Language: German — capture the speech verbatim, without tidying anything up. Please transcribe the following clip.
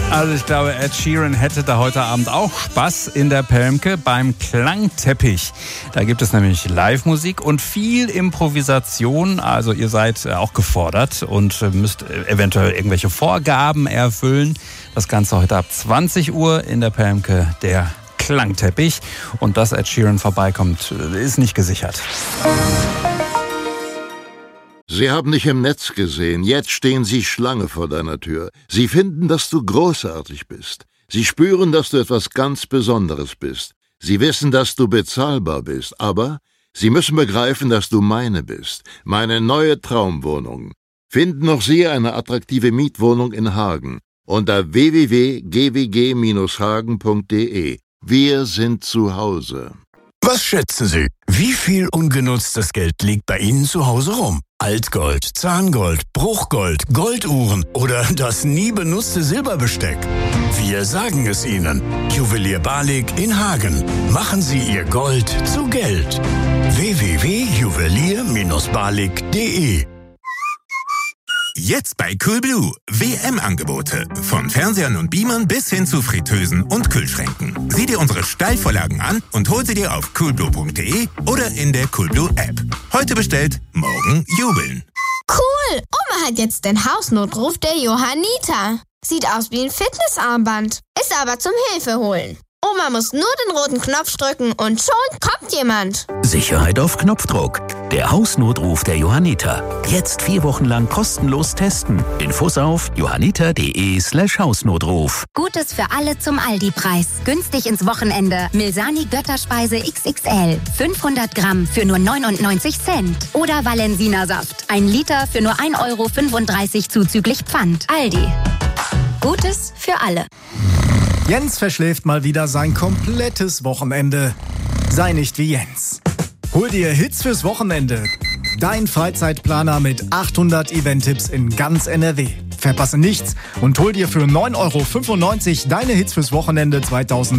Also ich glaube, Ed Sheeran hätte da heute Abend auch Spaß in der Pelmke beim Klangteppich. Da gibt es nämlich Live-Musik und viel Improvisation. Also ihr seid auch gefordert und müsst eventuell irgendwelche Vorgaben erfüllen. Das Ganze heute ab zwanzig Uhr in der Pelmke, der Klangteppich. Und dass Ed Sheeran vorbeikommt, ist nicht gesichert. Sie haben dich im Netz gesehen, jetzt stehen sie Schlange vor deiner Tür. Sie finden, dass du großartig bist. Sie spüren, dass du etwas ganz Besonderes bist. Sie wissen, dass du bezahlbar bist, aber sie müssen begreifen, dass du meine bist. Meine neue Traumwohnung. Finden auch Sie eine attraktive Mietwohnung in Hagen unter w w w punkt g w g Bindestrich hagen punkt d e. Wir sind zu Hause. Was schätzen Sie? Wie viel ungenutztes Geld liegt bei Ihnen zu Hause rum? Altgold, Zahngold, Bruchgold, Golduhren oder das nie benutzte Silberbesteck? Wir sagen es Ihnen. Juwelier Balik in Hagen. Machen Sie Ihr Gold zu Geld. w w w punkt juwelier Bindestrich balik punkt d e. Jetzt bei Coolblue. W M-Angebote. Von Fernsehern und Beamern bis hin zu Fritteusen und Kühlschränken. Sieh dir unsere Steilvorlagen an und hol sie dir auf coolblue punkt d e oder in der Coolblue-App. Heute bestellt, morgen jubeln. Cool! Oma hat jetzt den Hausnotruf der Johanniter. Sieht aus wie ein Fitnessarmband. Ist aber zum Hilfeholen. Oma muss nur den roten Knopf drücken und schon kommt jemand. Sicherheit auf Knopfdruck. Der Hausnotruf der Johanniter. Jetzt vier Wochen lang kostenlos testen. Infos auf johanniter.de slash Hausnotruf. Gutes für alle zum Aldi-Preis. Günstig ins Wochenende. Milsani Götterspeise X X L. fünfhundert Gramm für nur neunundneunzig Cent. Oder Valensina Saft. Ein Liter für nur ein Euro fünfunddreißig zuzüglich Pfand. Aldi. Gutes für alle. Jens verschläft mal wieder sein komplettes Wochenende. Sei nicht wie Jens. Hol dir Hits fürs Wochenende. Dein Freizeitplaner mit achthundert Event-Tipps in ganz N R W. Verpasse nichts und hol dir für neun Euro fünfundneunzig deine Hits fürs Wochenende zwanzig